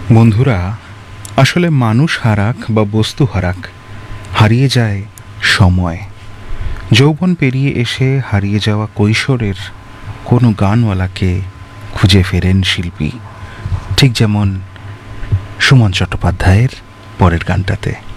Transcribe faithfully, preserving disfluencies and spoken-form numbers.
বন্ধুরা, আসলে মানুষ হারাক বা বস্তু হারাক, হারিয়ে যায় সময়। যৌবন পেরিয়ে এসে হারিয়ে যাওয়া কৈশোরের কোনো গানওয়ালাকে খুঁজে ফেরেন শিল্পী, ঠিক যেমন সুমন চট্টোপাধ্যায়ের পরের গানটাতে।